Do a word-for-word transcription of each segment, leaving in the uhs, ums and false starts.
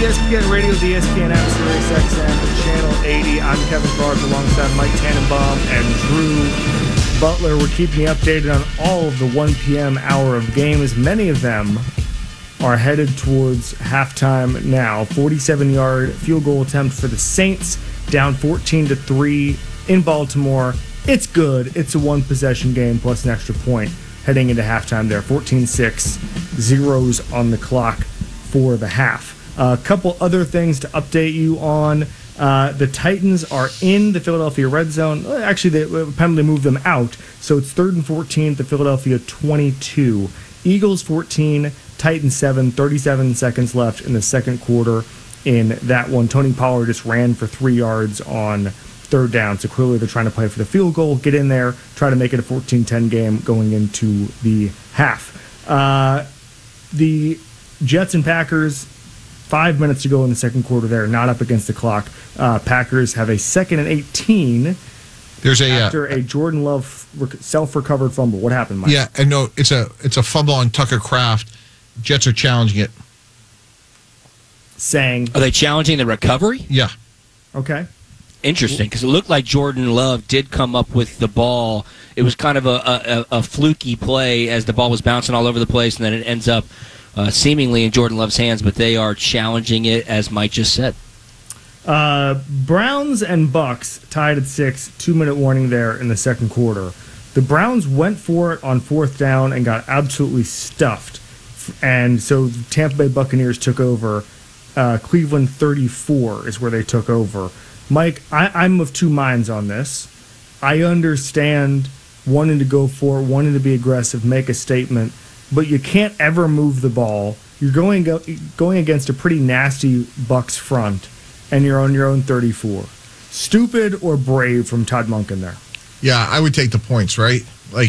E S P N Radio, the E S P N app, Sirius X M, Channel eighty. I'm Kevin Clark alongside Mike Tannenbaum and Drew Butler. We're keeping you updated on all of the one p.m. hour of games. Many of them are headed towards halftime now. forty-seven-yard field goal attempt for the Saints, down fourteen to three in Baltimore. It's good. It's a one-possession game plus an extra point heading into halftime there. fourteen six, zeros on the clock for the half. A uh, couple other things to update you on. Uh, the Titans are in the Philadelphia red zone. Actually, they penalty moved them out, so it's third and fourteen at the Philadelphia twenty-two. Eagles fourteen, Titans seven, thirty-seven seconds left in the second quarter in that one. Tony Pollard just ran for three yards on third down, so clearly they're trying to play for the field goal, get in there, try to make it a fourteen ten game going into the half. Uh, the Jets and Packers, five minutes to go in the second quarter there, not up against the clock. Uh, Packers have a second and eighteen There's a, after uh, a Jordan Love self-recovered fumble. What happened, Mike? Yeah, and no, it's a it's a fumble on Tucker Kraft. Jets are challenging it. Saying... Are they challenging the recovery? Yeah. Okay. Interesting, because it looked like Jordan Love did come up with the ball. It was kind of a, a, a fluky play as the ball was bouncing all over the place, and then it ends up uh, seemingly in Jordan Love's hands, but they are challenging it, as Mike just said. Uh, Browns and Bucks tied at six, two-minute warning there in the second quarter. The Browns went for it on fourth down and got absolutely stuffed, and so the Tampa Bay Buccaneers took over. Uh, Cleveland thirty-four is where they took over. Mike, I, I'm of two minds on this. I understand wanting to go for it, wanting to be aggressive, make a statement, but you can't ever move the ball. You're going go, going against a pretty nasty Bucks front, and you're on your own thirty-four. Stupid or brave from Todd Monken there? Yeah, I would take the points, right? Like,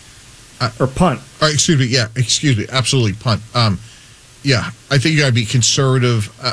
uh, or punt. Or excuse me. Yeah, excuse me. Absolutely punt. Um, yeah, I think you got to be conservative. Uh,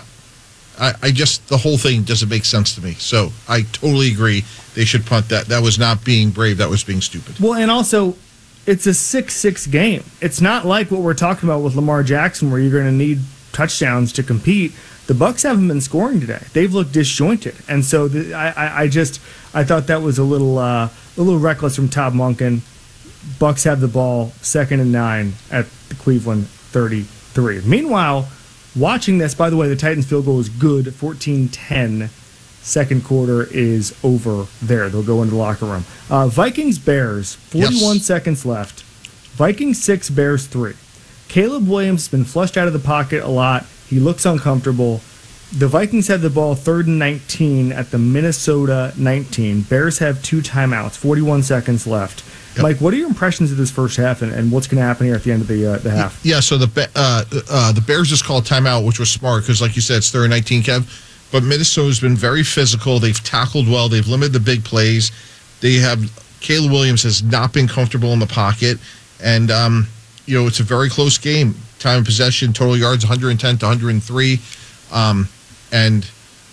I, I just, the whole thing doesn't make sense to me. So I totally agree. They should punt that. That was not being brave. That was being stupid. Well, and also, it's a six six game. It's not like what we're talking about with Lamar Jackson, where you're going to need touchdowns to compete. The Bucks haven't been scoring today. They've looked disjointed, and so the, I, I, I just I thought that was a little uh, a little reckless from Todd Monken. Bucks have the ball, second and nine at the Cleveland thirty-three. Meanwhile, watching this, by the way, the Titans field goal is good, fourteen ten. Second quarter is over there. They'll go into the locker room. Uh, Vikings-Bears, forty-one yes. seconds left. Vikings six, Bears three. Caleb Williams has been flushed out of the pocket a lot. He looks uncomfortable. The Vikings have the ball third and nineteen at the Minnesota nineteen. Bears have two timeouts, forty-one seconds left. Yep. Mike, what are your impressions of this first half, and, and what's going to happen here at the end of the uh, the half? Yeah, so the uh, uh, the Bears just called timeout, which was smart because, like you said, it's third and nineteen, Kev. But Minnesota's been very physical. They've tackled well. They've limited the big plays. They have Caleb Williams has not been comfortable in the pocket, and um, you know it's a very close game. Time of possession, total yards, one hundred ten to one hundred three, um, and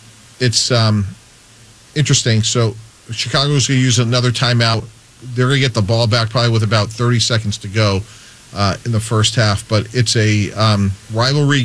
it's um, interesting. So Chicago's going to use another timeout. They're going to get the ball back probably with about thirty seconds to go uh, in the first half. But it's a um, rivalry